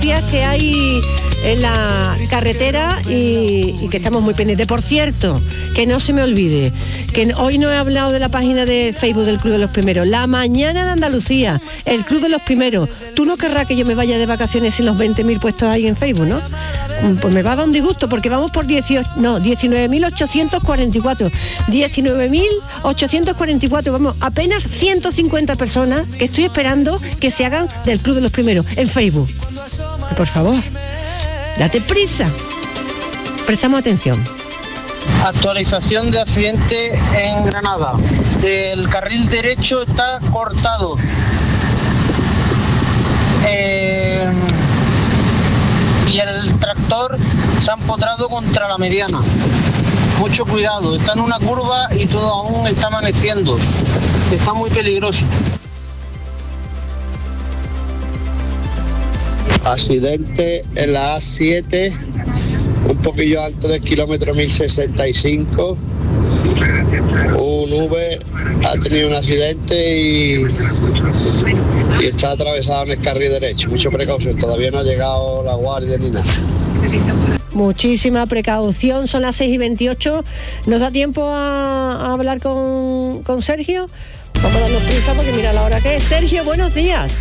fotografías que hay en la carretera y que estamos muy pendientes. Por cierto, que no se me olvide, que hoy no he hablado de la página de Facebook del Club de los Primeros. La mañana de Andalucía, el Club de los Primeros. Tú no querrás que yo me vaya de vacaciones sin los 20.000 puestos ahí en Facebook, ¿no? Pues me va a dar un disgusto, porque vamos por 19.844. 19.844, vamos, apenas 150 personas que estoy esperando que se hagan del Club de los Primeros en Facebook. Por favor, date prisa. Prestamos atención. Actualización de accidente en Granada. El carril derecho está cortado. Y el tractor se ha empotrado contra la mediana. Mucho cuidado, está en una curva y todo aún está amaneciendo. Está muy peligroso. Accidente en la A7, un poquillo antes del kilómetro 1065. Un Uber ha tenido un accidente y está atravesado en el carril derecho. Mucha precaución, todavía no ha llegado la guardia ni nada. Muchísima precaución, son las 6:28. ¿Nos da tiempo a hablar con Sergio? Vamos a darnos prisa porque mira la hora que es. Sergio, buenos días.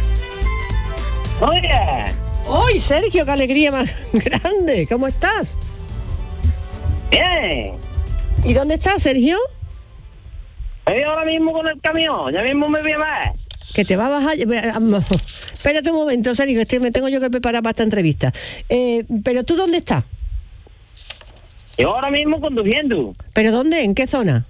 Oye. ¡Hoy, Sergio, qué alegría más grande! ¿Cómo estás? Bien. ¿Y dónde estás, Sergio? Estoy ahora mismo con el camión, ya mismo me voy a ver. Que te va a bajar. Espérate un momento, Sergio, que me tengo yo que preparar para esta entrevista. ¿Pero tú dónde estás? Yo ahora mismo conduciendo. ¿Pero dónde? ¿En qué zona?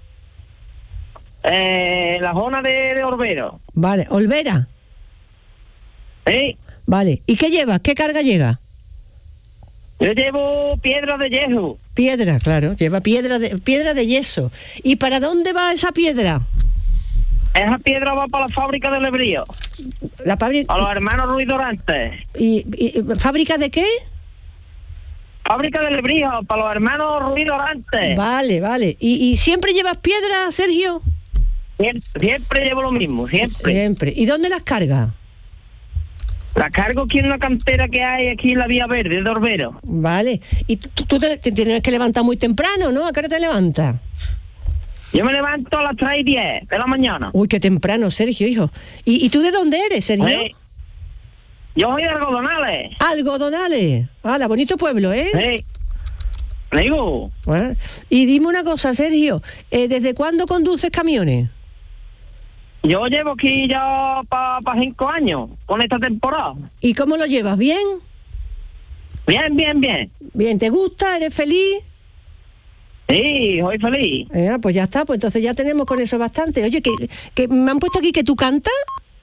La zona de Olvera. Vale, ¿Olvera? Sí. Vale, ¿y qué llevas? ¿Qué carga llega? Yo llevo piedra de yeso. Piedra, claro, lleva piedra de yeso. ¿Y para dónde va esa piedra? Esa piedra va para la fábrica de Lebrío. La fábrica. A los hermanos Ruiz Dorantes. ¿Y fábrica de qué? Fábrica de Lebrío, para los hermanos Ruiz Dorantes. Vale. ¿Y siempre llevas piedra, Sergio? Siempre llevo lo mismo, siempre. ¿Y dónde las cargas? La cargo aquí en una cantera que hay aquí en la Vía Verde de Orbero. Vale. Y tú te tienes que levantar muy temprano, ¿no? ¿A qué hora te levantas? Yo me levanto a las 3:10 de la mañana. Uy, qué temprano, Sergio, hijo. ¿Y tú de dónde eres, Sergio? Yo soy de Algodonales. Algodonales. ¡Hala, bonito pueblo, ¿eh? Sí. Digo. Bueno, y dime una cosa, Sergio. ¿Desde cuándo conduces camiones? Yo llevo aquí ya para 5 años con esta temporada. ¿Y cómo lo llevas? ¿Bien? Bien. Bien, ¿te gusta? ¿Eres feliz? Sí, soy feliz. Pues ya está, pues entonces ya tenemos con eso bastante. Oye, que me han puesto aquí que tú cantas.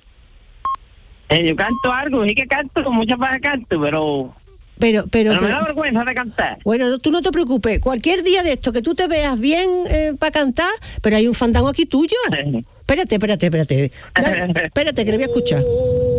Yo canto algo, sí que canto, muchas veces canto, pero me da vergüenza de cantar. Bueno, tú no te preocupes, cualquier día de esto que tú te veas bien para cantar, pero hay un fandango aquí tuyo. Espérate. Dale, espérate, que le voy a escuchar.